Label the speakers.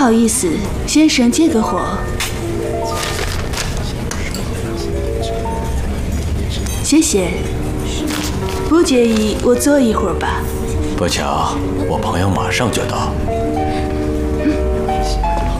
Speaker 1: 好意思，先生借个火。谢谢。不介意我坐一会儿吧？
Speaker 2: 不巧，我朋友马上就到。